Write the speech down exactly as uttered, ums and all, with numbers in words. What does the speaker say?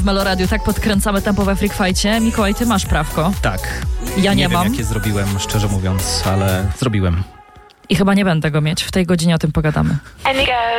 w Meloradiu tak podkręcamy tempo we Freak Fightcie. Mikołaj, ty masz prawko. Tak. Ja nie, nie mam. wiem, jakie zrobiłem, szczerze mówiąc, ale zrobiłem. I chyba nie będę go mieć. W tej godzinie o tym pogadamy.